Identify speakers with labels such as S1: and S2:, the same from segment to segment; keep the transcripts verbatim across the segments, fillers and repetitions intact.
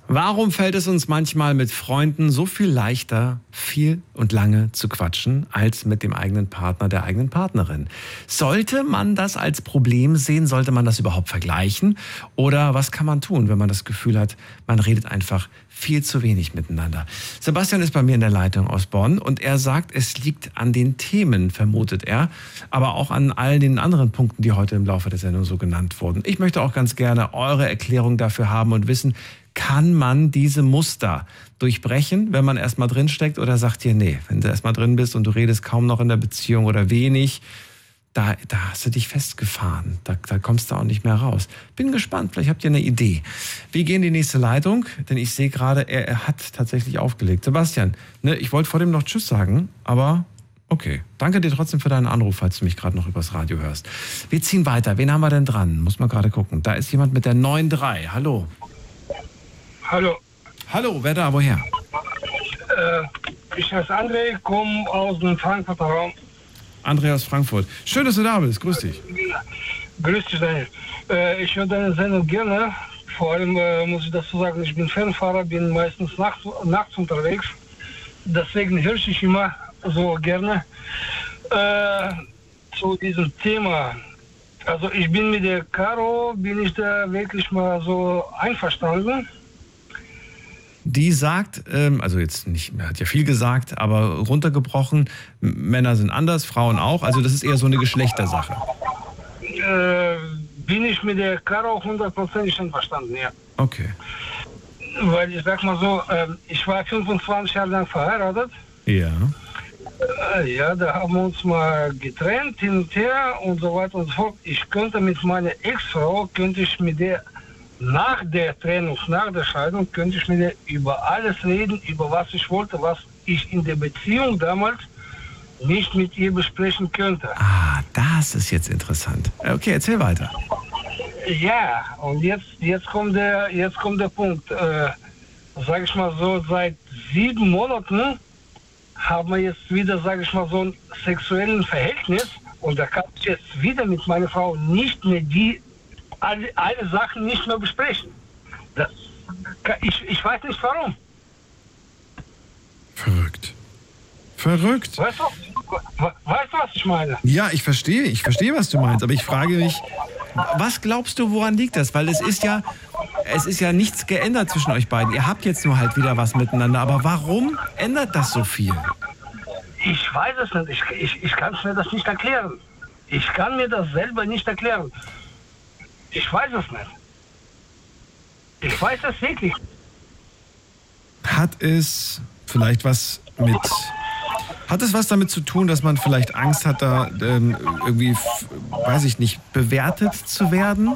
S1: Warum fällt es uns manchmal mit Freunden so viel leichter, viel und lange zu quatschen, als mit dem eigenen Partner, der eigenen Partnerin? Sollte man das als Problem sehen? Sollte man das überhaupt vergleichen? Oder was kann man tun, wenn man das Gefühl hat, man redet einfach viel zu wenig miteinander? Sebastian ist bei mir in der Leitung aus Bonn und er sagt, es liegt an den Themen, vermutet er, aber auch an all den anderen Punkten, die heute im Laufe der Sendung so genannt wurden. Ich möchte auch ganz gerne eure Erklärung dafür haben und wissen, kann man diese Muster durchbrechen, wenn man erstmal drinsteckt, oder sagt ihr, nee, wenn du erstmal drin bist und du redest kaum noch in der Beziehung oder wenig, da, da hast du dich festgefahren, da, da kommst du auch nicht mehr raus. Bin gespannt, vielleicht habt ihr eine Idee. Wir gehen in die nächste Leitung, denn ich sehe gerade, er, er hat tatsächlich aufgelegt. Sebastian, ne, ich wollte vor dem noch Tschüss sagen, aber okay. Danke dir trotzdem für deinen Anruf, falls du mich gerade noch übers Radio hörst. Wir ziehen weiter. Wen haben wir denn dran? Muss man gerade gucken. Da ist jemand mit der neun drei. Hallo.
S2: Hallo.
S1: Hallo, wer da, woher?
S2: Äh, ich heiße André, komme aus dem Frankfurter Raum.
S1: André aus Frankfurt. Schön, dass du da bist. Grüß dich.
S2: Grüß dich, Daniel. Äh, ich höre deine Sendung gerne. Vor allem äh, muss ich dazu sagen, ich bin Fernfahrer, bin meistens nachts, nachts unterwegs. Deswegen höre ich immer so gerne äh, zu diesem Thema. Also ich bin mit der Caro, bin ich da wirklich mal so einverstanden.
S1: Die sagt, ähm, also jetzt nicht, hat ja viel gesagt, aber runtergebrochen, Männer sind anders, Frauen auch, also das ist eher so eine Geschlechtersache.
S2: Äh, bin ich mit der Caro hundertprozentig einverstanden, ja.
S1: Okay.
S2: Weil ich sag mal so, äh, ich war fünfundzwanzig Jahre lang verheiratet.
S1: Ja.
S2: Äh, ja, da haben wir uns mal getrennt, hin und her und so weiter und so fort. Ich könnte mit meiner Ex-Frau, könnte ich mit der nach der Trennung, nach der Scheidung, könnte ich mit ihr über alles reden, über was ich wollte, was ich in der Beziehung damals nicht mit ihr besprechen könnte.
S1: Ah, das ist jetzt interessant. Okay, erzähl weiter.
S2: Ja, und jetzt, jetzt, kommt, der, jetzt kommt der Punkt. Äh, sag ich mal so, seit sieben Monaten haben wir jetzt wieder, sag ich mal, so ein sexuelles Verhältnis und da kann ich jetzt wieder mit meiner Frau nicht mehr die Alle, alle Sachen nicht mehr besprechen. Das, ich, ich weiß nicht warum.
S1: Verrückt. Verrückt.
S2: Weißt du, weißt du, was ich meine?
S1: Ja, ich verstehe, ich verstehe, was du meinst, aber ich frage mich, was glaubst du, woran liegt das? Weil es ist ja, es ist ja nichts geändert zwischen euch beiden. Ihr habt jetzt nur halt wieder was miteinander, aber warum ändert das so viel?
S2: Ich weiß es nicht. Ich, ich, ich kann mir das nicht erklären. Ich kann mir das selber nicht erklären. Ich weiß es nicht. Ich weiß es wirklich.
S1: Hat es vielleicht was mit... Hat es was damit zu tun, dass man vielleicht Angst hat, da ähm, irgendwie, weiß ich nicht, bewertet zu werden?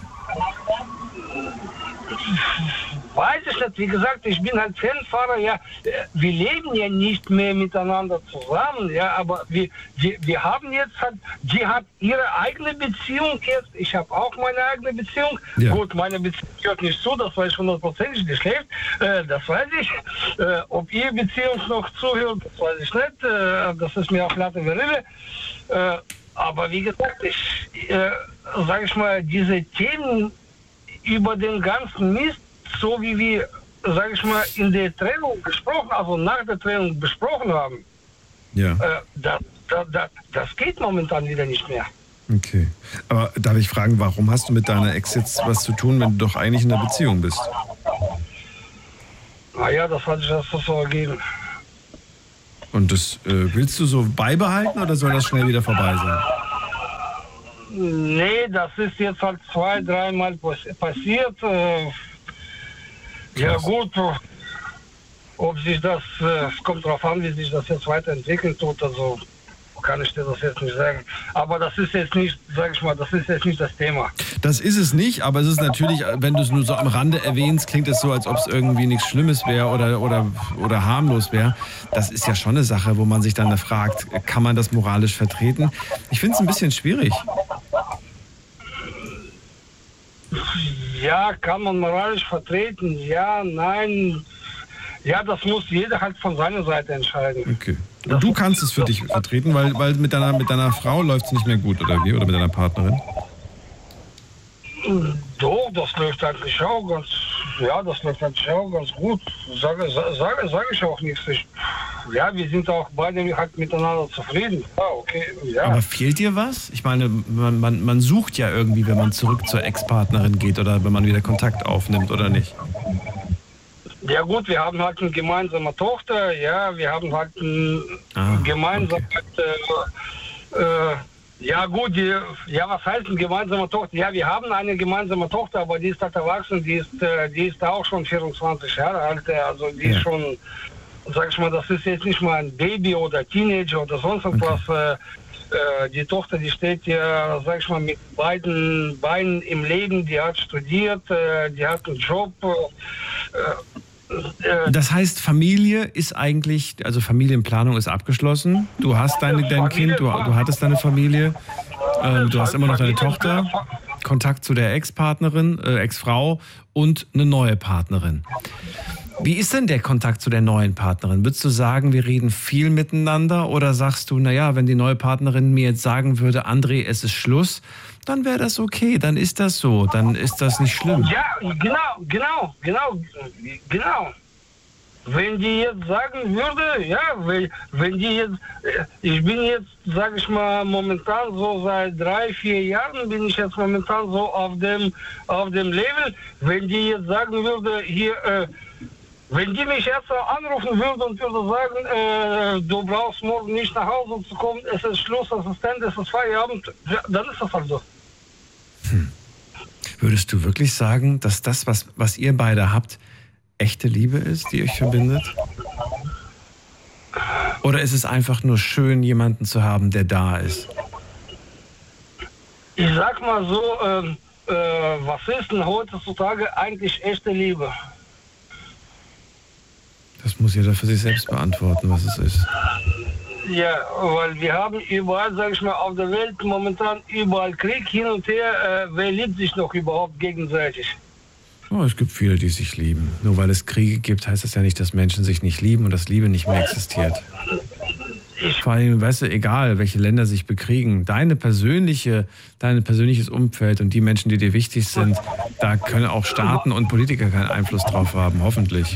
S2: Weiß ich nicht. Wie gesagt, ich bin halt Fernfahrer. Ja, wir leben ja nicht mehr miteinander zusammen. Ja, aber wir, wir, wir haben jetzt halt, die hat ihre eigene Beziehung jetzt. Ich habe auch meine eigene Beziehung. Ja. Gut, meine Beziehung hört nicht zu, das weiß ich hundertprozentig, die schläft. Äh, das weiß ich. Äh, ob ihr Beziehung noch zuhört, das weiß ich nicht. Äh, das ist mir auch Latte Verille. Äh, aber wie gesagt, ich, äh, sage ich mal, diese Themen über den ganzen Mist, so wie wir, sage ich mal, in der Trennung gesprochen, also nach der Trennung besprochen haben,
S1: ja.
S2: äh, das, das, das geht momentan wieder nicht mehr.
S1: Okay. Aber darf ich fragen, warum hast du mit deiner Ex jetzt was zu tun, wenn du doch eigentlich in einer Beziehung bist?
S2: Naja, das hat sich das so ergeben.
S1: Und das äh, willst du so beibehalten oder soll das schnell wieder vorbei sein?
S2: Nee, das ist jetzt halt zwei, dreimal passiert. Äh, Ja gut, ob sich das, es kommt darauf an, wie sich das jetzt weiterentwickelt tut, also kann ich dir das jetzt nicht sagen. Aber das ist jetzt nicht, sag ich mal, das ist jetzt nicht das Thema.
S1: Das ist es nicht, aber es ist natürlich, wenn du es nur so am Rande erwähnst, klingt es so, als ob es irgendwie nichts Schlimmes wäre oder, oder, oder harmlos wäre. Das ist ja schon eine Sache, wo man sich dann fragt, kann man das moralisch vertreten? Ich finde es ein bisschen schwierig.
S2: Ja, kann man moralisch vertreten? Ja, nein. Ja, das muss jeder halt von seiner Seite entscheiden.
S1: Okay. Und du kannst es für dich vertreten, weil, weil mit deiner, mit deiner Frau läuft es nicht mehr gut, oder wie? Oder mit deiner Partnerin?
S2: Doch, das läuft eigentlich auch ganz, ja, das läuft natürlich auch ganz gut. Sage, sage, sage ich auch nichts. Ich, ja, wir sind auch beide halt miteinander zufrieden. Ja, okay, ja.
S1: Aber fehlt dir was? Ich meine, man, man, man sucht ja irgendwie, wenn man zurück zur Ex-Partnerin geht oder wenn man wieder Kontakt aufnimmt, oder nicht?
S2: Ja gut, wir haben halt eine gemeinsame Tochter, ja, wir haben halt ein
S1: Ah,
S2: gemeinsam,
S1: okay.
S2: äh, äh, ja gut, die, ja, was heißt eine gemeinsame Tochter? Ja, wir haben eine gemeinsame Tochter, aber die ist halt erwachsen, die ist, äh, die ist auch schon vierundzwanzig Jahre alt, äh, also die
S1: Ja.
S2: ist schon, sag ich mal, das ist jetzt nicht mal ein Baby oder Teenager oder sonst etwas. Äh, äh, die Tochter, die steht ja, sag ich mal, mit beiden Beinen im Leben, die hat studiert, äh, die hat einen Job. Äh, äh,
S1: Das heißt, Familie ist eigentlich, also Familienplanung ist abgeschlossen. Du hast deine, dein Kind, du, du hattest deine Familie, ähm, du hast immer noch deine Tochter, Kontakt zu der Ex-Partnerin, äh, Ex-Frau und eine neue Partnerin. Wie ist denn der Kontakt zu der neuen Partnerin? Würdest du sagen, wir reden viel miteinander oder sagst du, naja, wenn die neue Partnerin mir jetzt sagen würde, André, es ist Schluss, dann wäre das okay, dann ist das so, dann ist das nicht schlimm.
S2: Ja, genau, genau, genau, genau. Wenn die jetzt sagen würde, ja, wenn, wenn die jetzt, äh, ich bin jetzt, sag ich mal, momentan so seit drei, vier Jahren bin ich jetzt momentan so auf dem, auf dem Level, wenn die jetzt sagen würde, hier, äh, wenn die mich jetzt anrufen würde und würde sagen, äh, du brauchst morgen nicht nach Hause zu kommen, es ist Schluss, Assistent, es ist Feierabend, ja, dann ist das halt so.
S1: Hm. Würdest du wirklich sagen, dass das, was, was ihr beide habt, echte Liebe ist, die euch verbindet? Oder ist es einfach nur schön, jemanden zu haben, der da ist?
S2: Ich sag mal so, ähm, äh, was ist denn heutzutage eigentlich echte Liebe?
S1: Das muss jeder für sich selbst beantworten, was es ist.
S2: Ja, weil wir haben überall, sag ich mal, auf der Welt momentan überall Krieg hin und her. Äh, wer liebt sich noch überhaupt gegenseitig?
S1: Oh, es gibt viele, die sich lieben. Nur weil es Kriege gibt, heißt das ja nicht, dass Menschen sich nicht lieben und dass Liebe nicht mehr existiert. Vor allem, weißt du, egal, welche Länder sich bekriegen, deine persönliche, dein persönliches Umfeld und die Menschen, die dir wichtig sind, da können auch Staaten und Politiker keinen Einfluss drauf haben, hoffentlich.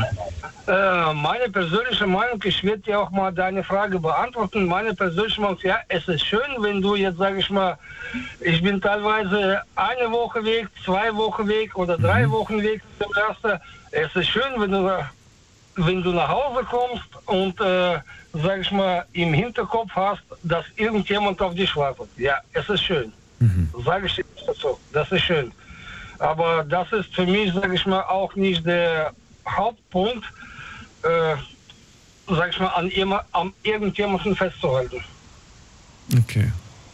S2: Äh, meine persönliche Meinung, ich werde dir auch mal deine Frage beantworten. Meine persönliche Meinung, ja, es ist schön, wenn du jetzt, sage ich mal, ich bin teilweise eine Woche weg, zwei Wochen weg oder drei mhm. Wochen weg. Es ist schön, wenn du, wenn du nach Hause kommst und, äh, sage ich mal, im Hinterkopf hast, dass irgendjemand auf dich wartet. Ja, es ist schön. Mhm. Sage ich dir dazu. Das ist schön. Aber das ist für mich, sage ich mal, auch nicht der Hauptpunkt, äh, sag ich mal, an, immer, an irgendjemanden festzuhalten.
S1: Okay.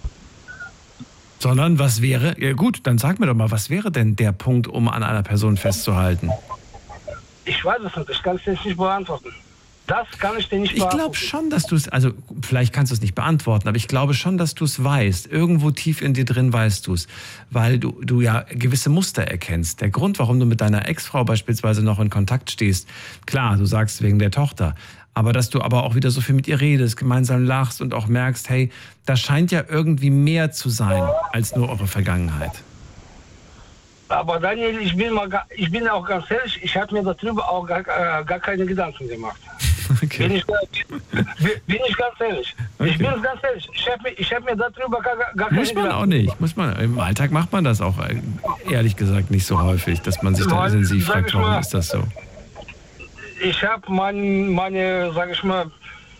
S1: Sondern was wäre, ja gut, dann sag mir doch mal, was wäre denn der Punkt, um an einer Person festzuhalten?
S2: Ich weiß es nicht, ich kann es jetzt nicht beantworten. Das kann ich dir nicht beantworten.
S1: Ich glaube schon, dass du es, also vielleicht kannst du es nicht beantworten, aber ich glaube schon, dass du es weißt. Irgendwo tief in dir drin weißt du es, weil du, du ja gewisse Muster erkennst. Der Grund, warum du mit deiner Ex-Frau beispielsweise noch in Kontakt stehst, klar, du sagst wegen der Tochter, aber dass du aber auch wieder so viel mit ihr redest, gemeinsam lachst und auch merkst, hey, da scheint ja irgendwie mehr zu sein als nur eure Vergangenheit.
S2: Aber Daniel, ich bin, mal, ich bin auch ganz ehrlich, ich habe mir darüber auch gar, äh, gar keine Gedanken gemacht. Okay. Bin, ich, bin ich ganz ehrlich. Okay. Ich bin ganz ehrlich. Ich habe mir, ich hab mir darüber gar, gar keine
S1: Muss man
S2: Gedanken
S1: auch nicht. Muss man, im Alltag macht man das auch ehrlich gesagt nicht so häufig, dass man sich da intensiv fragt, warum ist das so?
S2: Ich habe mein, meine, sag ich mal,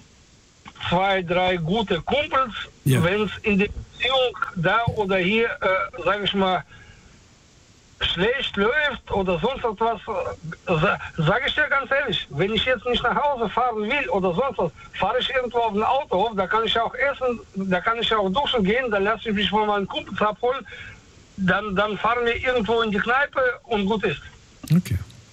S2: zwei, drei gute Kumpels, ja. Wenn es in der Beziehung da oder hier, äh, sag ich mal, schlecht läuft oder sonst etwas, sage ich dir ganz ehrlich, wenn ich jetzt nicht nach Hause fahren will oder sonst was, fahre ich irgendwo auf den Autohof, da kann ich auch essen, da kann ich auch duschen gehen, dann lasse ich mich von meinen Kumpels abholen, dann, dann fahren wir irgendwo in die Kneipe und gut ist.
S1: Okay.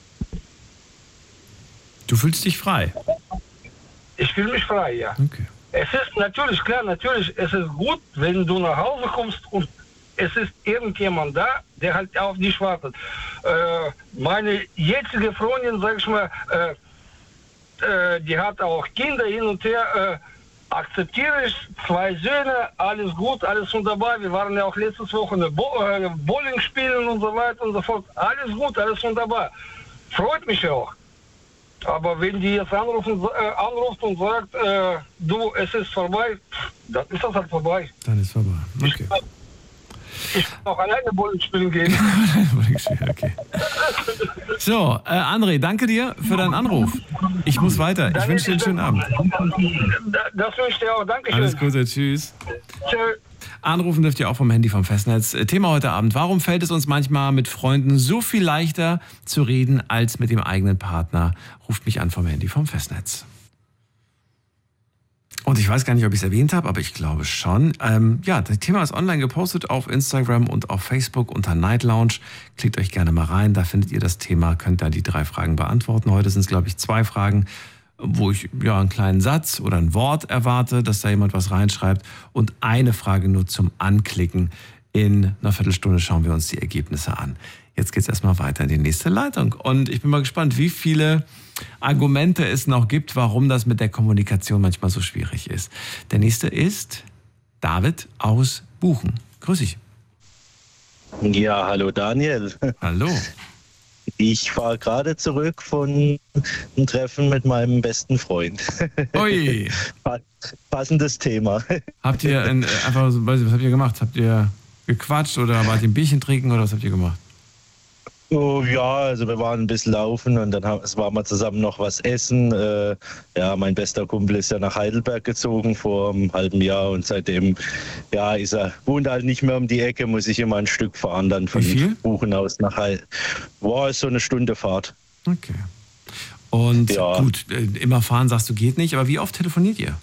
S1: Du fühlst dich frei?
S2: Ich fühle mich frei, ja.
S1: Okay.
S2: Es ist natürlich, klar, natürlich, es ist gut, wenn du nach Hause kommst und es ist irgendjemand da, der halt auf dich wartet. Äh, meine jetzige Freundin, sag ich mal, äh, äh, die hat auch Kinder hin und her, äh, akzeptiere ich, zwei Söhne, alles gut, alles wunderbar. Wir waren ja auch letztes Wochenende Bo äh, Bowling spielen und so weiter und so fort. Alles gut, alles wunderbar. Freut mich auch. Aber wenn die jetzt anrufen, äh, anruft und sagt, äh, du, es ist vorbei, dann ist das halt vorbei.
S1: Dann ist vorbei. Okay.
S2: Ich kann auch alleine Bowling spielen gehen.
S1: Okay. So, äh, André, danke dir für deinen Anruf. Ich muss weiter. Ich wünsche dir einen schönen Abend.
S2: Das wünsche ich dir auch. Dankeschön.
S1: Alles Gute. Tschüss.
S2: Tschö.
S1: Anrufen dürft ihr auch vom Handy vom Festnetz. Thema heute Abend: Warum fällt es uns manchmal mit Freunden so viel leichter zu reden als mit dem eigenen Partner? Ruft mich an vom Handy vom Festnetz. Und ich weiß gar nicht, ob ich es erwähnt habe, aber ich glaube schon. Ähm, ja, das Thema ist online gepostet auf Instagram und auf Facebook unter Night Lounge. Klickt euch gerne mal rein, da findet ihr das Thema, könnt da die drei Fragen beantworten. Heute sind es, glaube ich, zwei Fragen, wo ich ja einen kleinen Satz oder ein Wort erwarte, dass da jemand was reinschreibt, und eine Frage nur zum Anklicken. In einer Viertelstunde schauen wir uns die Ergebnisse an. Jetzt geht es erstmal weiter in die nächste Leitung. Und ich bin mal gespannt, wie viele Argumente es noch gibt, warum das mit der Kommunikation manchmal so schwierig ist. Der nächste ist David aus Buchen. Grüß dich.
S3: Ja, hallo Daniel.
S1: Hallo.
S3: Ich fahre gerade zurück von einem Treffen mit meinem besten Freund.
S1: Ui.
S3: Passendes Thema.
S1: Habt ihr ein, einfach, was habt ihr gemacht? Habt ihr gequatscht oder wart ihr ein Bierchen trinken oder was habt ihr gemacht?
S3: Oh, ja, also wir waren ein bisschen laufen und dann haben, es waren wir zusammen noch was essen. Äh, ja, mein bester Kumpel ist ja nach Heidelberg gezogen vor einem halben Jahr und seitdem ja, ist er, wohnt halt nicht mehr um die Ecke, muss ich immer ein Stück fahren dann von Buchen aus nach Heidelberg. Boah, ist so eine Stunde Fahrt.
S1: Okay. Und
S3: ja.
S1: Gut, immer fahren sagst du geht nicht, aber wie oft telefoniert ihr?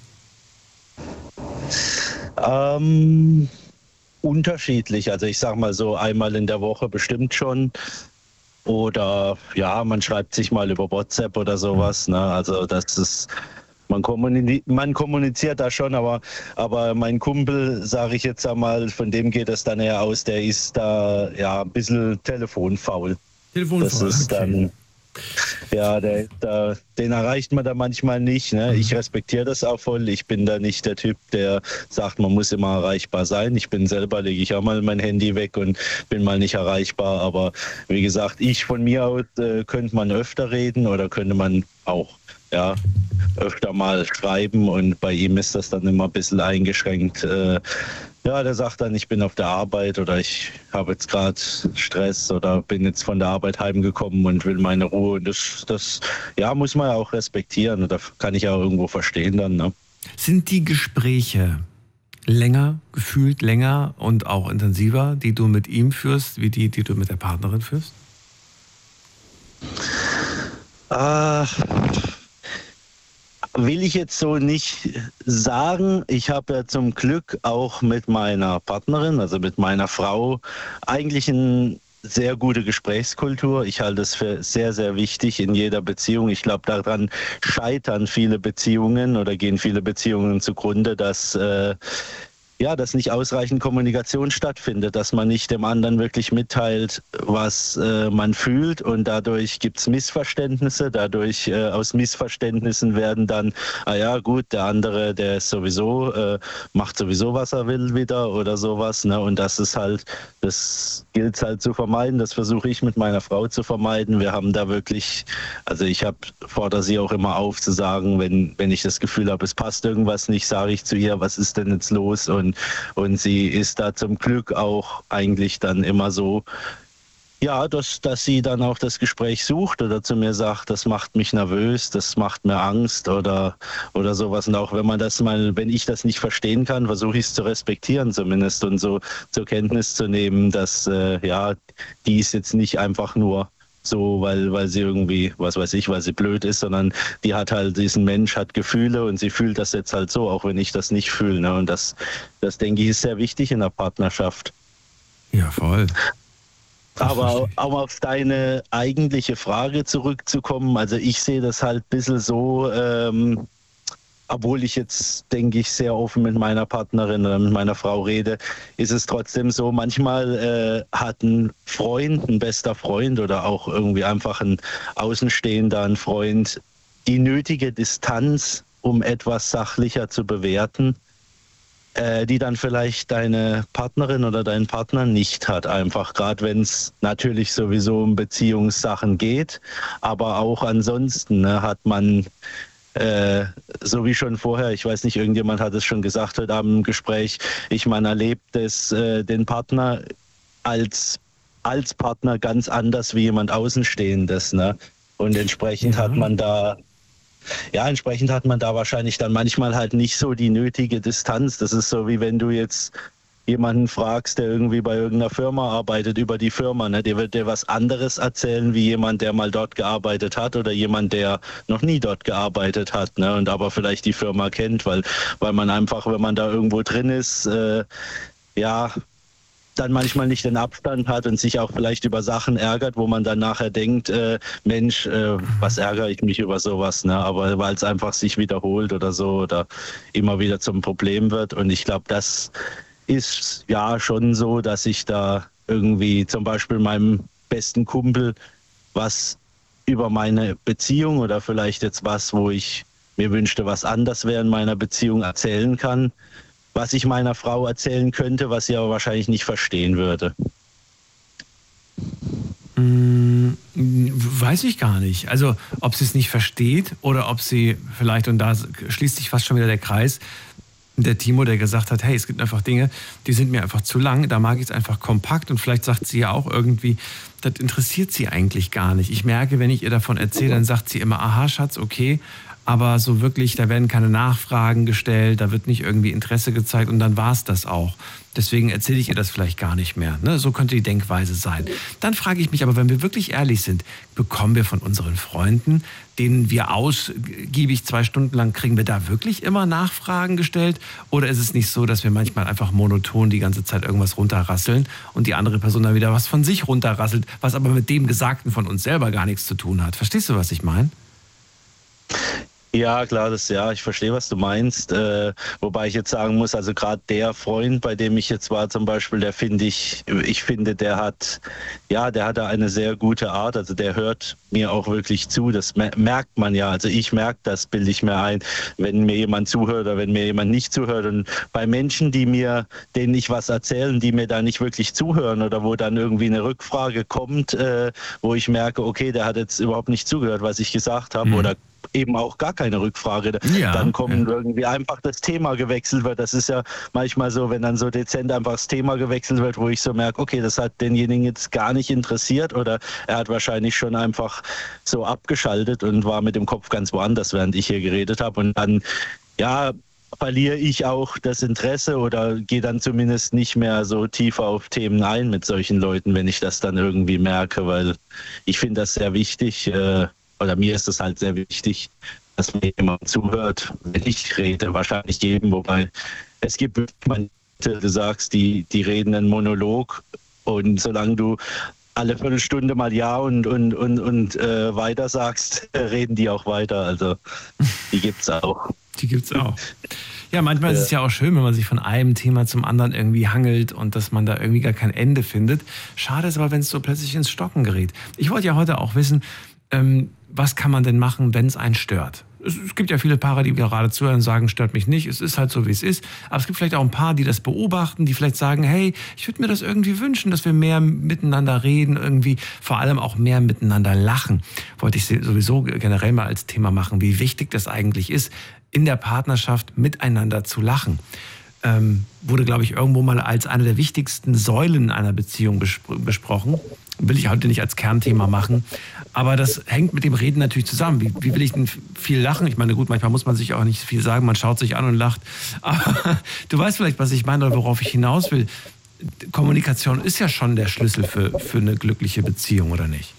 S3: Ähm, unterschiedlich, also ich sag mal so einmal in der Woche bestimmt schon. Oder ja, man schreibt sich mal über WhatsApp oder sowas. Ne? Also das ist, man, kommuni man kommuniziert da schon, aber, aber mein Kumpel, sage ich jetzt einmal, von dem geht es dann eher aus, der ist da ja ein bisschen telefonfaul.
S1: Telefonfaul,
S3: das ist
S1: okay.
S3: dann, ja, der, der, den erreicht man da manchmal nicht. Ne? Ich respektiere das auch voll. Ich bin da nicht der Typ, der sagt, man muss immer erreichbar sein. Ich bin selber, lege ich auch mal mein Handy weg und bin mal nicht erreichbar. Aber wie gesagt, ich von mir aus äh, könnte man öfter reden oder könnte man auch ja, öfter mal schreiben. Und bei ihm ist das dann immer ein bisschen eingeschränkt. Äh, Ja, der sagt dann, ich bin auf der Arbeit oder ich habe jetzt gerade Stress oder bin jetzt von der Arbeit heimgekommen und will meine Ruhe. Und das, das ja, muss man ja auch respektieren. Und da kann ich auch irgendwo verstehen dann. Ne?
S1: Sind die Gespräche länger, gefühlt länger und auch intensiver, die du mit ihm führst, wie die, die du mit der Partnerin führst?
S3: Ah... Will ich jetzt so nicht sagen. Ich habe ja zum Glück auch mit meiner Partnerin, also mit meiner Frau, eigentlich eine sehr gute Gesprächskultur. Ich halte es für sehr, sehr wichtig in jeder Beziehung. Ich glaube, daran scheitern viele Beziehungen oder gehen viele Beziehungen zugrunde, dass äh, ja, dass nicht ausreichend Kommunikation stattfindet, dass man nicht dem anderen wirklich mitteilt, was äh, man fühlt, und dadurch gibt es Missverständnisse, dadurch äh, aus Missverständnissen werden dann, ah ja gut, der andere, der ist sowieso, äh, macht sowieso, was er will wieder oder sowas, ne? Und das ist halt, das gilt halt zu vermeiden, das versuche ich mit meiner Frau zu vermeiden. Wir haben da wirklich, also ich habe, fordere sie auch immer auf zu sagen, wenn, wenn ich das Gefühl habe, es passt irgendwas nicht, sage ich zu ihr, was ist denn jetzt los? Und Und sie ist da zum Glück auch eigentlich dann immer so, ja, dass, dass sie dann auch das Gespräch sucht oder zu mir sagt, das macht mich nervös, das macht mir Angst oder, oder sowas. Und auch wenn man das mal, wenn ich das nicht verstehen kann, versuche ich es zu respektieren zumindest und so zur Kenntnis zu nehmen, dass, äh, ja, die ist jetzt nicht einfach nur so, weil, weil sie irgendwie, was weiß ich, weil sie blöd ist, sondern die hat halt, diesen Mensch hat Gefühle und sie fühlt das jetzt halt so, auch wenn ich das nicht fühle. Ne? Und das, das denke ich, ist sehr wichtig in der Partnerschaft.
S1: Ja, voll.
S3: Aber um auf deine eigentliche Frage zurückzukommen, also ich sehe das halt ein bisschen so, ähm, obwohl ich jetzt, denke ich, sehr offen mit meiner Partnerin oder mit meiner Frau rede, ist es trotzdem so, manchmal äh, hat ein Freund, ein bester Freund oder auch irgendwie einfach ein Außenstehender, ein Freund, die nötige Distanz um etwas sachlicher zu bewerten, äh, die dann vielleicht deine Partnerin oder dein Partner nicht hat. Einfach gerade wenn es natürlich sowieso um Beziehungssachen geht, aber auch ansonsten ne, hat man Äh, so wie schon vorher, ich weiß nicht, irgendjemand hat es schon gesagt heute Abend im Gespräch, ich meine, erlebt es, äh, den Partner als, als Partner ganz anders wie jemand Außenstehendes. Ne? Und entsprechend ja. hat man da, ja, entsprechend hat man da wahrscheinlich dann manchmal halt nicht so die nötige Distanz. Das ist so, wie wenn du jetzt jemanden fragst, der irgendwie bei irgendeiner Firma arbeitet, über die Firma, ne? Der wird dir was anderes erzählen, wie jemand, der mal dort gearbeitet hat oder jemand, der noch nie dort gearbeitet hat, ne? Und aber vielleicht die Firma kennt, weil, weil man einfach, wenn man da irgendwo drin ist, äh, ja, dann manchmal nicht den Abstand hat und sich auch vielleicht über Sachen ärgert, wo man dann nachher denkt, äh, Mensch, äh, was ärgere ich mich über sowas, ne? Aber weil es einfach sich wiederholt oder so oder immer wieder zum Problem wird. Und ich glaube, das ist ja schon so, dass ich da irgendwie zum Beispiel meinem besten Kumpel was über meine Beziehung oder vielleicht jetzt was, wo ich mir wünschte, was anders wäre in meiner Beziehung erzählen kann, was ich meiner Frau erzählen könnte, was sie aber wahrscheinlich nicht verstehen würde.
S1: Hm, weiß ich gar nicht. Also ob sie es nicht versteht oder ob sie vielleicht, und da schließt sich fast schon wieder der Kreis, der Timo, der gesagt hat, hey, es gibt einfach Dinge, die sind mir einfach zu lang, da mag ich es einfach kompakt, und vielleicht sagt sie ja auch irgendwie, das interessiert sie eigentlich gar nicht. Ich merke, wenn ich ihr davon erzähle, dann sagt sie immer, aha, Schatz, okay, aber so wirklich, da werden keine Nachfragen gestellt, da wird nicht irgendwie Interesse gezeigt und dann war es das auch. Deswegen erzähle ich ihr das vielleicht gar nicht mehr. Ne? So könnte die Denkweise sein. Dann frage ich mich aber, wenn wir wirklich ehrlich sind, bekommen wir von unseren Freunden, denen wir ausgiebig zwei Stunden lang, kriegen wir da wirklich immer Nachfragen gestellt? Oder ist es nicht so, dass wir manchmal einfach monoton die ganze Zeit irgendwas runterrasseln und die andere Person dann wieder was von sich runterrasselt, was aber mit dem Gesagten von uns selber gar nichts zu tun hat? Verstehst du, was ich meine?
S3: Ja, klar, das ja, ich verstehe, was du meinst. Äh, wobei ich jetzt sagen muss, also gerade der Freund, bei dem ich jetzt war zum Beispiel, der finde ich, ich finde, der hat, ja, der hat da eine sehr gute Art. Also der hört mir auch wirklich zu. Das merkt man ja. Also ich merke das, bilde ich mir ein, wenn mir jemand zuhört oder wenn mir jemand nicht zuhört. Und bei Menschen, die mir, denen ich was erzählen, die mir da nicht wirklich zuhören oder wo dann irgendwie eine Rückfrage kommt, äh, wo ich merke, okay, der hat jetzt überhaupt nicht zugehört, was ich gesagt habe, mhm. oder eben auch gar keine Rückfrage, ja, dann kommen ja. irgendwie einfach das Thema gewechselt wird. Das ist ja manchmal so, wenn dann so dezent einfach das Thema gewechselt wird, wo ich so merke, okay, das hat denjenigen jetzt gar nicht interessiert oder er hat wahrscheinlich schon einfach so abgeschaltet und war mit dem Kopf ganz woanders, während ich hier geredet habe. Und dann, ja, verliere ich auch das Interesse oder gehe dann zumindest nicht mehr so tiefer auf Themen ein mit solchen Leuten, wenn ich das dann irgendwie merke, weil ich finde das sehr wichtig, äh, oder mir ist es halt sehr wichtig, dass mir jemand zuhört, wenn ich rede, wahrscheinlich jedem, wobei es gibt, du sagst, die, die reden einen Monolog und solange du alle Viertelstunde mal Ja und, und, und, und äh, weiter sagst, reden die auch weiter, also die gibt's auch.
S1: Die gibt's auch. Ja, manchmal ist es ja auch schön, wenn man sich von einem Thema zum anderen irgendwie hangelt und dass man da irgendwie gar kein Ende findet. Schade ist aber, wenn es so plötzlich ins Stocken gerät. Ich wollte ja heute auch wissen, ähm, was kann man denn machen, wenn es einen stört? Es, es gibt ja viele Paare, die gerade zuhören und sagen, stört mich nicht, es ist halt so, wie es ist. Aber es gibt vielleicht auch ein paar, die das beobachten, die vielleicht sagen, hey, ich würde mir das irgendwie wünschen, dass wir mehr miteinander reden, irgendwie vor allem auch mehr miteinander lachen. Wollte ich sowieso generell mal als Thema machen, wie wichtig das eigentlich ist, in der Partnerschaft miteinander zu lachen. Ähm, wurde, glaube ich, irgendwo mal als eine der wichtigsten Säulen einer Beziehung bespr- besprochen. Will ich heute nicht als Kernthema machen. Aber das hängt mit dem Reden natürlich zusammen. Wie, wie will ich denn viel lachen? Ich meine, gut, manchmal muss man sich auch nicht viel sagen. Man schaut sich an und lacht. Aber du weißt vielleicht, was ich meine oder worauf ich hinaus will. Kommunikation ist ja schon der Schlüssel für, für eine glückliche Beziehung, oder nicht?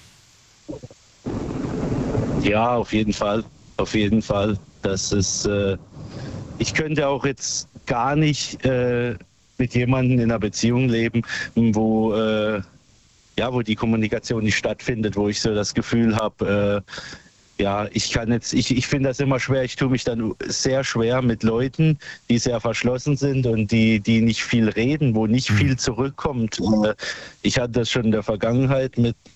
S3: Ja, auf jeden Fall. Auf jeden Fall. Das ist, äh, ich könnte auch jetzt gar nicht äh, mit jemandem in einer Beziehung leben, wo, äh, ja, wo die Kommunikation nicht stattfindet, wo ich so das Gefühl habe, äh, ja, ich kann jetzt, ich, ich finde das immer schwer, ich tue mich dann sehr schwer mit Leuten, die sehr verschlossen sind und die, die nicht viel reden, wo nicht viel zurückkommt. Ich hatte das schon in der Vergangenheit mit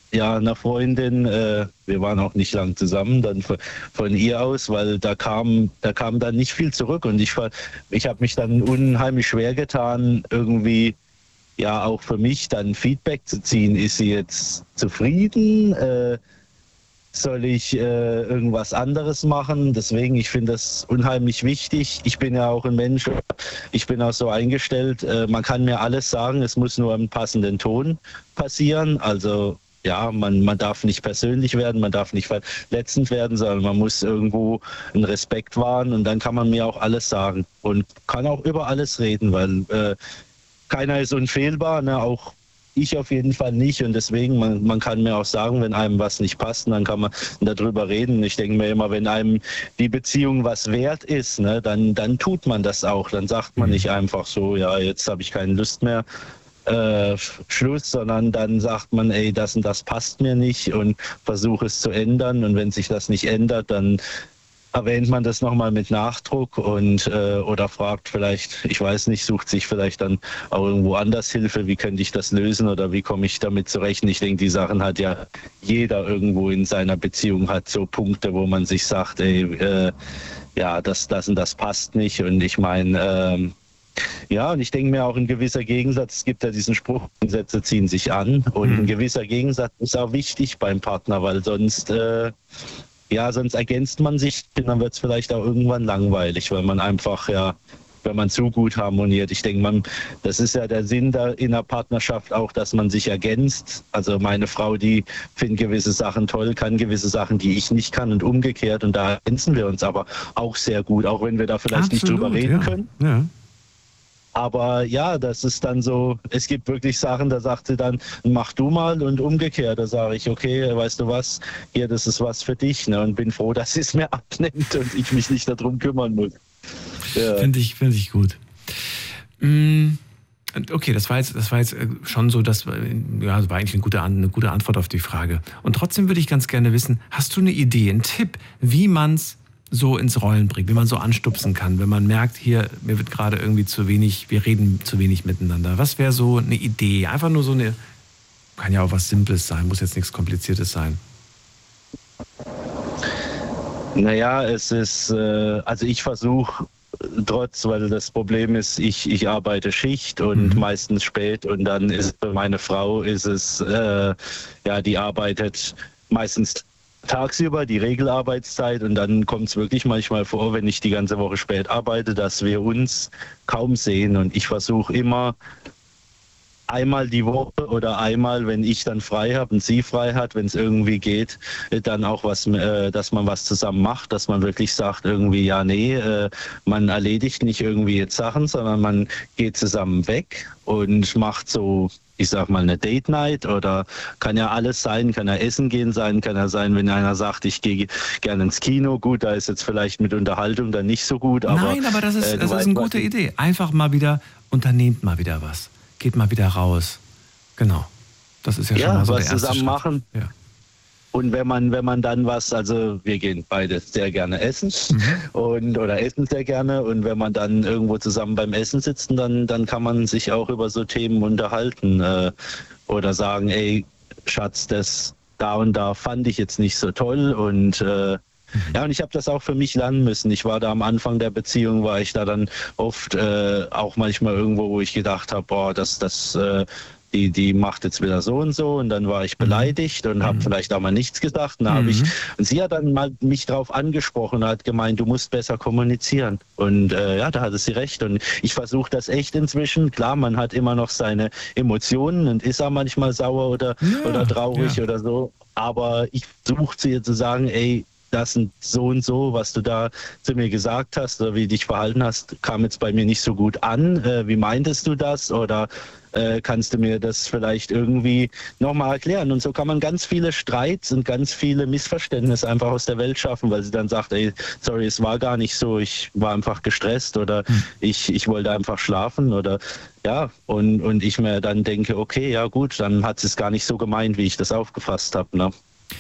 S3: ja, einer Freundin, äh, wir waren auch nicht lang zusammen, dann von, von ihr aus, weil da kam, da kam dann nicht viel zurück und ich, war- ich habe mich dann unheimlich schwer getan, irgendwie ja auch für mich dann Feedback zu ziehen. Ist sie jetzt zufrieden? Äh, soll ich äh, irgendwas anderes machen? Deswegen, ich finde das unheimlich wichtig. Ich bin ja auch ein Mensch, ich bin auch so eingestellt, äh, man kann mir alles sagen, es muss nur im passenden Ton passieren. Also ja, man, man darf nicht persönlich werden, man darf nicht verletzend werden, sondern man muss irgendwo einen Respekt wahren und dann kann man mir auch alles sagen und kann auch über alles reden, weil äh, keiner ist unfehlbar, ne? Auch ich auf jeden Fall nicht und deswegen, man, man kann mir auch sagen, wenn einem was nicht passt, dann kann man darüber reden. Ich denke mir immer, wenn einem die Beziehung was wert ist, ne, dann, dann tut man das auch. Dann sagt man nicht einfach so, ja, jetzt habe ich keine Lust mehr, äh, Schluss, sondern dann sagt man, ey, das und das passt mir nicht und versuche es zu ändern und wenn sich das nicht ändert, dann erwähnt man das nochmal mit Nachdruck und äh, oder fragt vielleicht, ich weiß nicht, sucht sich vielleicht dann auch irgendwo anders Hilfe, wie könnte ich das lösen oder wie komme ich damit zurecht. Ich denke, die Sachen hat ja jeder irgendwo in seiner Beziehung, hat so Punkte, wo man sich sagt, ey, äh, ja, das, das und das passt nicht und ich meine, ähm, ja, und ich denke mir auch ein gewisser Gegensatz, es gibt ja diesen Spruch, Gesetze ziehen sich an und ein gewisser Gegensatz ist auch wichtig beim Partner, weil sonst äh, ja, sonst ergänzt man sich, dann wird es vielleicht auch irgendwann langweilig, weil man einfach, ja, wenn man zu gut harmoniert. Ich denke, man, das ist ja der Sinn da in der Partnerschaft auch, dass man sich ergänzt. Also meine Frau, die findet gewisse Sachen toll, kann gewisse Sachen, die ich nicht kann und umgekehrt. Und da ergänzen wir uns aber auch sehr gut, auch wenn wir da vielleicht
S1: Absolut,
S3: nicht drüber reden
S1: ja.
S3: können.
S1: Ja.
S3: Aber ja, das ist dann so, es gibt wirklich Sachen, da sagt sie dann, mach du mal und umgekehrt. Da sage ich, okay, weißt du was, hier, das ist was für dich, ne? Und bin froh, dass sie es mir abnimmt und ich mich nicht darum kümmern muss. Ja.
S1: Finde ich, finde ich gut. Mm, Okay, das war jetzt, das war jetzt äh, schon so, dass, äh, ja, das war eigentlich eine gute, An- eine gute Antwort auf die Frage. Und trotzdem würde ich ganz gerne wissen, hast du eine Idee, einen Tipp, wie man es so ins Rollen bringt, wie man so anstupsen kann, wenn man merkt, hier, mir wird gerade irgendwie zu wenig, wir reden zu wenig miteinander. Was wäre so eine Idee? Einfach nur so eine, kann ja auch was Simples sein, muss jetzt nichts Kompliziertes sein.
S3: Naja, es ist, äh, also ich versuche trotz, weil das Problem ist, ich, ich arbeite Schicht und
S1: Mhm.
S3: meistens spät und dann ist für meine Frau ist es, äh, ja, die arbeitet meistens tagsüber, die Regelarbeitszeit und dann kommt es wirklich manchmal vor, wenn ich die ganze Woche spät arbeite, dass wir uns kaum sehen und ich versuche immer einmal die Woche oder einmal, wenn ich dann frei habe und sie frei hat, wenn es irgendwie geht, äh, dann auch was, äh, dass man was zusammen macht, dass man wirklich sagt irgendwie, ja, nee, äh, man erledigt nicht irgendwie jetzt Sachen, sondern man geht zusammen weg und macht so, ich sag mal, eine Date Night oder kann ja alles sein, kann ja Essen gehen sein, kann ja sein, wenn einer sagt, ich gehe gerne ins Kino, gut, da ist jetzt vielleicht mit Unterhaltung dann nicht so gut, aber...
S1: Nein, aber das ist,
S3: äh, du
S1: das ist
S3: weißt,
S1: eine
S3: was
S1: gute
S3: ich-
S1: Idee. Einfach mal wieder, unternehmt mal wieder was. Geht mal wieder raus. Genau. Das ist ja, schon
S3: Ja,
S1: mal so
S3: was
S1: der erste
S3: zusammen
S1: Schritt.
S3: machen.
S1: Ja.
S3: Und wenn man, wenn man dann was, also wir gehen beide sehr gerne essen und oder essen sehr gerne und wenn man dann irgendwo zusammen beim Essen sitzt, dann, dann kann man sich auch über so Themen unterhalten äh, oder sagen, ey, Schatz, das da und da fand ich jetzt nicht so toll und äh, ja, und ich habe das auch für mich lernen müssen. Ich war da am Anfang der Beziehung, war ich da dann oft äh, auch manchmal irgendwo, wo ich gedacht habe, boah, das, das, äh, die, die macht jetzt wieder so und so und dann war ich beleidigt und habe vielleicht auch mal nichts gesagt. Und, da hab ich, und sie hat dann mal mich drauf angesprochen und hat gemeint, du musst besser kommunizieren. Und äh, ja, da hatte sie recht. Und ich versuche das echt inzwischen. Klar, man hat immer noch seine Emotionen und ist auch manchmal sauer oder,
S1: Ja,
S3: oder traurig
S1: ja.
S3: oder so. Aber ich versuche zu ihr zu sagen, ey, das und so und so, was du da zu mir gesagt hast oder wie du dich verhalten hast, kam jetzt bei mir nicht so gut an. Äh, wie meintest du das? Oder äh, kannst du mir das vielleicht irgendwie nochmal erklären? Und so kann man ganz viele Streits und ganz viele Missverständnisse einfach aus der Welt schaffen, weil sie dann sagt, ey, sorry, es war gar nicht so, ich war einfach gestresst oder
S1: Hm.
S3: ich, ich wollte einfach schlafen oder ja, und, und ich mir dann denke, okay, ja gut, dann hat sie es gar nicht so gemeint, wie ich das aufgefasst habe. Ne?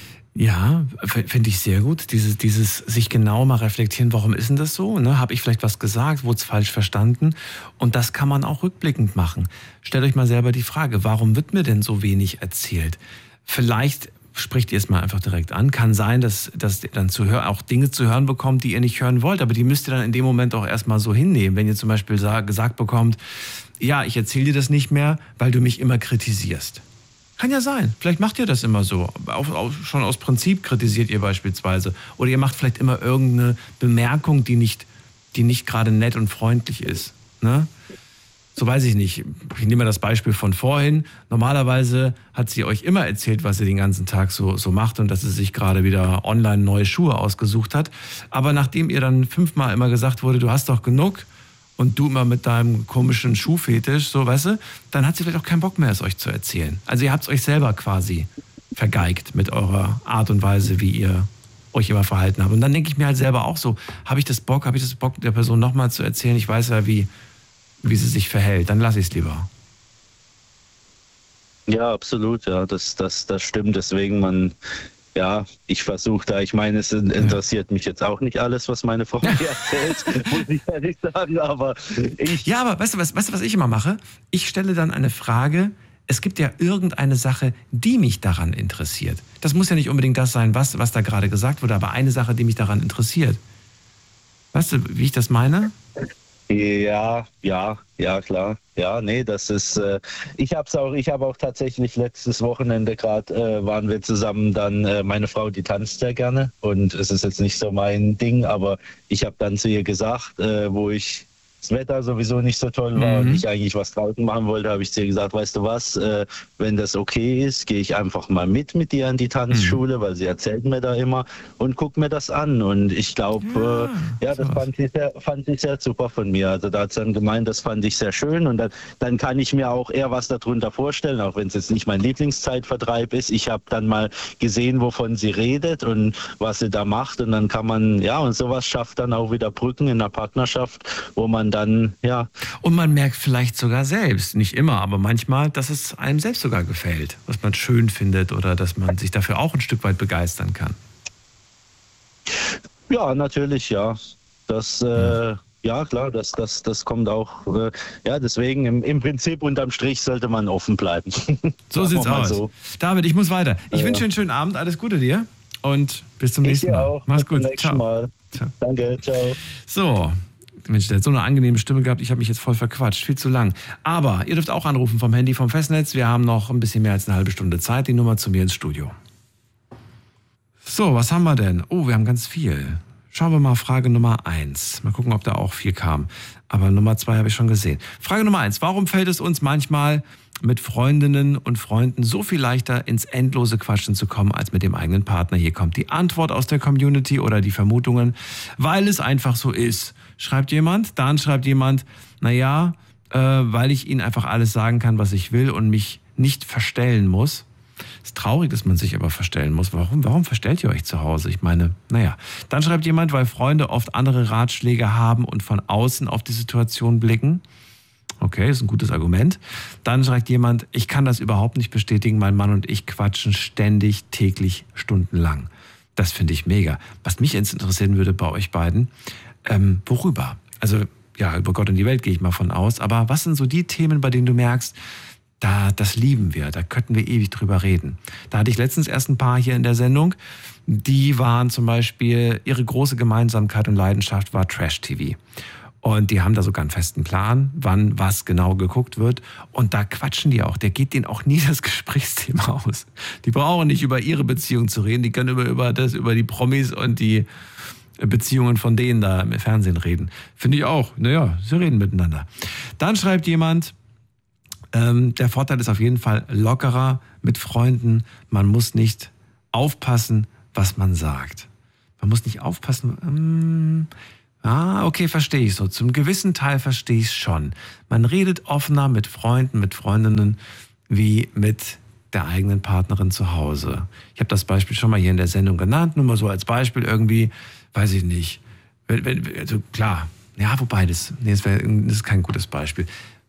S1: Ja, f- finde ich sehr gut. Dieses, dieses sich genau mal reflektieren, warum ist denn das so? Ne? Habe ich vielleicht was gesagt, wurde es falsch verstanden? Und das kann man auch rückblickend machen. Stellt euch mal selber die Frage, warum wird mir denn so wenig erzählt? vielleicht spricht ihr es mal einfach direkt an. Kann sein, dass, dass ihr dann zu hören, auch Dinge zu hören bekommt, die ihr nicht hören wollt. Aber die müsst ihr dann in dem Moment auch erstmal so hinnehmen. Wenn ihr zum Beispiel sag, gesagt bekommt, ja, ich erzähle dir das nicht mehr, weil du mich immer kritisierst. Kann ja sein. Vielleicht macht ihr das immer so. Auch, auch schon aus Prinzip kritisiert ihr beispielsweise. Oder ihr macht vielleicht immer irgendeine Bemerkung, die nicht, die nicht gerade nett und freundlich ist. Ne? So weiß ich nicht. Ich nehme mal das Beispiel von vorhin. Normalerweise hat sie euch immer erzählt, was sie den ganzen Tag so, so macht und dass sie sich gerade wieder online neue Schuhe ausgesucht hat. Aber nachdem ihr dann fünfmal immer gesagt wurde, du hast doch genug und du immer mit deinem komischen Schuhfetisch, so weißt du, dann hat sie vielleicht auch keinen Bock mehr, es euch zu erzählen. Also ihr habt es euch selber quasi vergeigt mit eurer Art und Weise, wie ihr euch immer verhalten habt. Und dann denke ich mir halt selber auch so, habe ich das Bock, habe ich das Bock, der Person nochmal zu erzählen? Ich weiß ja, wie wie sie sich verhält, dann lasse ich es lieber.
S3: Ja, absolut, ja, das, das, das stimmt. Deswegen, man, ja, ich versuche da, ich meine, es interessiert mich jetzt auch nicht alles, was meine Frau mir erzählt, muss ich ehrlich sagen, aber ich...
S1: Ja, aber weißt du, was, weißt du, was ich immer mache? Ich stelle dann eine Frage, es gibt ja irgendeine Sache, die mich daran interessiert. Das muss ja nicht unbedingt das sein, was, was da gerade gesagt wurde, aber eine Sache, die mich daran interessiert. Weißt du, wie ich das meine?
S3: Ja, ja, ja, klar. Ja, nee, das ist, äh, ich hab's auch, ich habe auch tatsächlich letztes Wochenende gerade, äh, waren wir zusammen dann, äh, meine Frau, die tanzt sehr gerne und es ist jetzt nicht so mein Ding, aber ich habe dann zu ihr gesagt, äh, wo ich das Wetter sowieso nicht so toll war
S1: Mhm.
S3: und ich eigentlich was draußen machen wollte, habe ich zu ihr gesagt, weißt du was, äh, wenn das okay ist, gehe ich einfach mal mit mit dir an die Tanzschule, weil sie erzählt mir da immer und guck mir das an. Und ich glaube,
S1: Ja,
S3: äh, ja, das
S1: sowas.
S3: fand ich, sehr, fand ich sehr super von mir. Also da hat sie dann gemeint, das fand ich sehr schön und dann, dann kann ich mir auch eher was darunter vorstellen, auch wenn es jetzt nicht mein Lieblingszeitvertreib ist. Ich habe dann mal gesehen, wovon sie redet und was sie da macht und dann kann man, ja, und sowas schafft dann auch wieder Brücken in einer Partnerschaft, wo man dann, ja.
S1: Und man merkt vielleicht sogar selbst, nicht immer, aber manchmal, dass es einem selbst sogar gefällt, was man schön findet oder dass man sich dafür auch ein Stück weit begeistern kann.
S3: Ja, natürlich, ja. Das, äh, ja, klar, das, das, das kommt auch, äh, ja, deswegen im, im Prinzip unterm Strich sollte man offen bleiben.
S1: So
S3: Sagen wir
S1: sieht's
S3: mal
S1: aus.
S3: so.
S1: David, ich muss weiter. Ich
S3: Ja.
S1: wünsche dir einen schönen Abend, alles Gute dir und bis zum
S3: Ich
S1: nächsten
S3: dir
S1: Mal.
S3: auch.
S1: Mach's
S3: Bis zum
S1: gut.
S3: nächsten
S1: Ciao.
S3: Mal.
S1: Ciao.
S3: Danke, ciao.
S1: So, Mensch, der hat so eine angenehme Stimme gehabt, ich habe mich jetzt voll verquatscht, viel zu lang. Aber ihr dürft auch anrufen vom Handy, vom Festnetz. Wir haben noch ein bisschen mehr als eine halbe Stunde Zeit. Die Nummer zu mir ins Studio. So, was haben wir denn? Oh, wir haben ganz viel. Schauen wir mal Frage Nummer eins. Mal gucken, ob da auch viel kam. Aber Nummer zwei habe ich schon gesehen. Frage Nummer eins. Warum fällt es uns manchmal mit Freundinnen und Freunden so viel leichter ins endlose Quatschen zu kommen als mit dem eigenen Partner? Hier kommt die Antwort aus der Community oder die Vermutungen. Weil es einfach so ist, schreibt jemand. Dann schreibt jemand, naja, äh, weil ich ihnen einfach alles sagen kann, was ich will und mich nicht verstellen muss. Ist traurig, dass man sich aber verstellen muss. Warum, warum verstellt ihr euch zu Hause? Ich meine, naja. Dann schreibt jemand, weil Freunde oft andere Ratschläge haben und von außen auf die Situation blicken. Okay, ist ein gutes Argument. Dann schreibt jemand, ich kann das überhaupt nicht bestätigen. Mein Mann und ich quatschen ständig, täglich, stundenlang. Das finde ich mega. Was mich jetzt interessieren würde bei euch beiden, ähm, worüber? Also, ja, über Gott und die Welt gehe ich mal von aus. Aber was sind so die Themen, bei denen du merkst, da, das lieben wir, da könnten wir ewig drüber reden. Da hatte ich letztens erst ein paar hier in der Sendung, die waren zum Beispiel, ihre große Gemeinsamkeit und Leidenschaft war Trash-T V. Und die haben da sogar einen festen Plan, wann was genau geguckt wird. Und da quatschen die auch. Der geht denen auch nie das Gesprächsthema aus. Die brauchen nicht über ihre Beziehung zu reden, die können über, über das, über die Promis und die Beziehungen von denen da im Fernsehen reden. Finde ich auch. Naja, sie reden miteinander. Dann schreibt jemand, Ähm, der Vorteil ist auf jeden Fall lockerer mit Freunden. Man muss nicht aufpassen, was man sagt. Man muss nicht aufpassen. Ähm, ah, okay, verstehe ich so. Zum gewissen Teil verstehe ich es schon. Man redet offener mit Freunden, mit Freundinnen, wie mit der eigenen Partnerin zu Hause. Ich habe das Beispiel schon mal hier in der Sendung genannt. Nur mal so als Beispiel irgendwie, weiß ich nicht. Also klar, ja, wobei, das, nee, das, wär, das ist kein gutes Beispiel.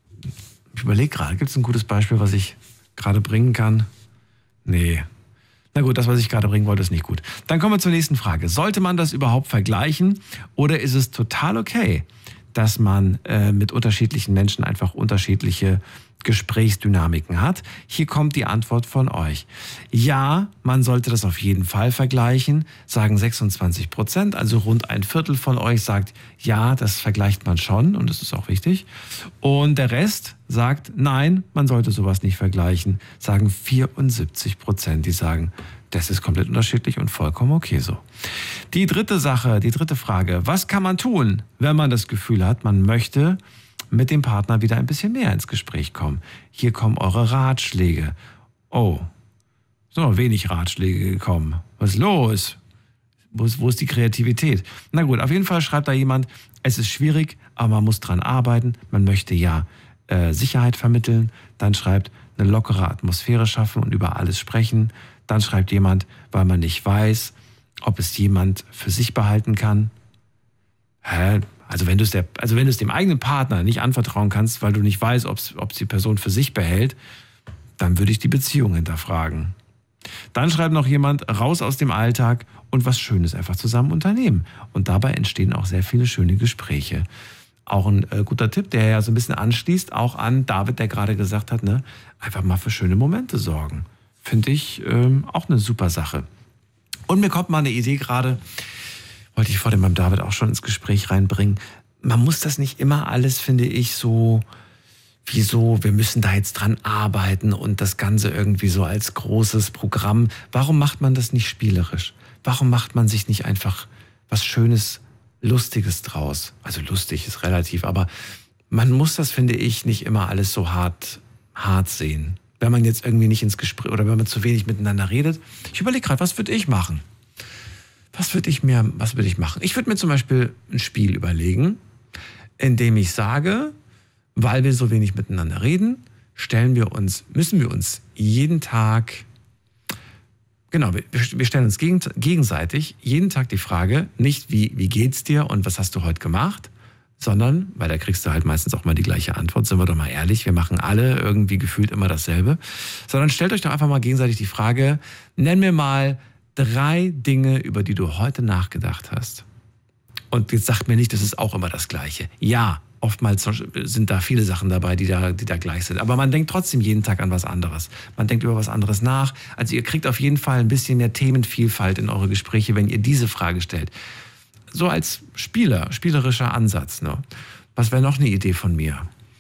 S1: Ich überlege gerade, gibt es ein gutes Beispiel, was ich gerade bringen kann? Nee. Na gut, das, was ich gerade bringen wollte, ist nicht gut. Dann kommen wir zur nächsten Frage. Sollte man das überhaupt vergleichen oder ist es total okay, dass man äh, mit unterschiedlichen Menschen einfach unterschiedliche Gesprächsdynamiken hat. Hier kommt die Antwort von euch. Ja, man sollte das auf jeden Fall vergleichen, sagen sechsundzwanzig Prozent, also rund ein Viertel von euch sagt, ja, das vergleicht man schon und das ist auch wichtig. Und der Rest sagt, nein, man sollte sowas nicht vergleichen, sagen vierundsiebzig Prozent, die sagen, das ist komplett unterschiedlich und vollkommen okay so. Die dritte Sache, die dritte Frage, was kann man tun, wenn man das Gefühl hat, man möchte mit dem Partner wieder ein bisschen mehr ins Gespräch kommen? Hier kommen eure Ratschläge. Oh, so wenig Ratschläge gekommen. Was ist los? Wo ist, wo ist die Kreativität? Na gut, auf jeden Fall schreibt da jemand, es ist schwierig, aber man muss dran arbeiten. Man möchte ja äh, Sicherheit vermitteln. Dann schreibt, eine lockere Atmosphäre schaffen und über alles sprechen. Dann schreibt jemand, weil man nicht weiß, ob es jemand für sich behalten kann. Hä? Also wenn du es der, also wenn du es dem eigenen Partner nicht anvertrauen kannst, weil du nicht weißt, ob es die Person für sich behält, dann würde ich die Beziehung hinterfragen. Dann schreibt noch jemand, raus aus dem Alltag und was Schönes einfach zusammen unternehmen. Und dabei entstehen auch sehr viele schöne Gespräche. Auch ein äh, guter Tipp, der ja so ein bisschen anschließt, auch an David, der gerade gesagt hat, ne, einfach mal für schöne Momente sorgen. Finde ich ähm, auch eine super Sache. Und mir kommt mal eine Idee gerade, wollte ich vor dem beim David auch schon ins Gespräch reinbringen. Man muss das nicht immer alles, finde ich, so, wieso, wir müssen da jetzt dran arbeiten und das Ganze irgendwie so als großes Programm. Warum macht man das nicht spielerisch? Warum macht man sich nicht einfach was Schönes, Lustiges draus? Also lustig ist relativ, aber man muss das, finde ich, nicht immer alles so hart, hart sehen. Wenn man jetzt irgendwie nicht ins Gespräch oder wenn man zu wenig miteinander redet. Ich überlege gerade, was würde ich machen? Was würde ich mir, was würde ich machen? Ich würde mir zum Beispiel ein Spiel überlegen, in dem ich sage, weil wir so wenig miteinander reden, stellen wir uns, müssen wir uns jeden Tag, genau, wir, wir stellen uns gegen, gegenseitig jeden Tag die Frage, nicht wie, wie geht's dir und was hast du heute gemacht, sondern, weil da kriegst du halt meistens auch mal die gleiche Antwort, sind wir doch mal ehrlich, wir machen alle irgendwie gefühlt immer dasselbe, sondern stellt euch doch einfach mal gegenseitig die Frage, nenn mir mal drei Dinge, über die du heute nachgedacht hast. Und jetzt sagt mir nicht, das ist auch immer das Gleiche. Ja, oftmals sind da viele Sachen dabei, die da, die da gleich sind. Aber man denkt trotzdem jeden Tag an was anderes. Man denkt über was anderes nach. Also ihr kriegt auf jeden Fall ein bisschen mehr Themenvielfalt in eure Gespräche, wenn ihr diese Frage stellt. So als Spieler, spielerischer Ansatz. Ne? Was wäre noch eine Idee von mir?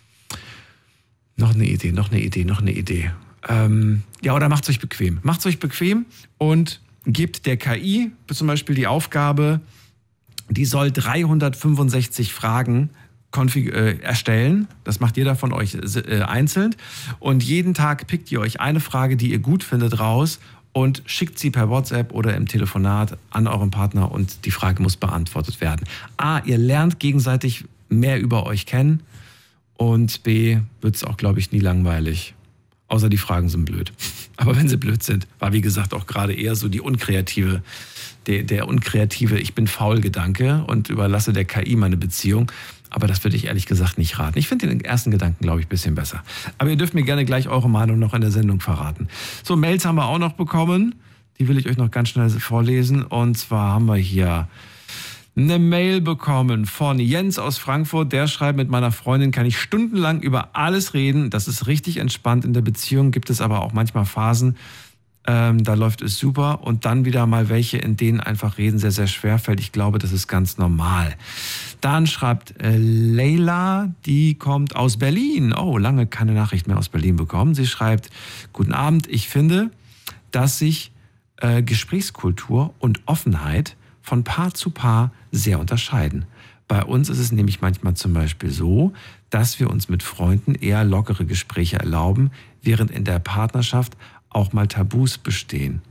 S1: Noch eine Idee, noch eine Idee, noch eine Idee. Ähm, ja, oder macht's euch bequem. Macht's euch bequem und gebt der K I zum Beispiel die Aufgabe, die soll dreihundertfünfundsechzig Fragen konfig- äh, erstellen. Das macht jeder von euch äh, einzeln. Und jeden Tag pickt ihr euch eine Frage, die ihr gut findet, raus und schickt sie per WhatsApp oder im Telefonat an euren Partner und die Frage muss beantwortet werden. A, ihr lernt gegenseitig mehr über euch kennen und B, wird es auch, glaube ich, nie langweilig. Außer die Fragen sind blöd. Aber wenn sie blöd sind, war wie gesagt auch gerade eher so die unkreative, der, der unkreative Ich bin faul Gedanke und überlasse der K I meine Beziehung. Aber das würde ich ehrlich gesagt nicht raten. Ich finde den ersten Gedanken, glaube ich, ein bisschen besser. Aber ihr dürft mir gerne gleich eure Meinung noch in der Sendung verraten. So, Mails haben wir auch noch bekommen. Die will ich euch noch ganz schnell vorlesen. Und zwar haben wir hier eine Mail bekommen von Jens aus Frankfurt. Der schreibt, mit meiner Freundin kann ich stundenlang über alles reden. Das ist richtig entspannt. In der Beziehung gibt es aber auch manchmal Phasen, ähm, da läuft es super. Und dann wieder mal welche, in denen einfach Reden sehr, sehr schwer fällt. Ich glaube, das ist ganz normal. Dann schreibt äh, Leila, die kommt aus Berlin. Oh, lange keine Nachricht mehr aus Berlin bekommen. Sie schreibt, guten Abend. Ich finde, dass sich äh, Gesprächskultur und Offenheit von Paar zu Paar sehr unterscheiden. Bei uns ist es nämlich manchmal zum Beispiel so, dass wir uns mit Freunden eher lockere Gespräche erlauben, während in der Partnerschaft auch mal Tabus bestehen.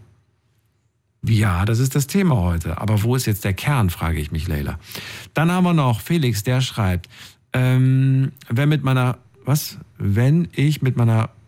S1: Ja, das ist das Thema heute. Aber wo ist jetzt der Kern, frage ich mich, Leila. Dann haben wir noch Felix, der schreibt, ähm, wenn mit meiner, was? Wenn ich mit meiner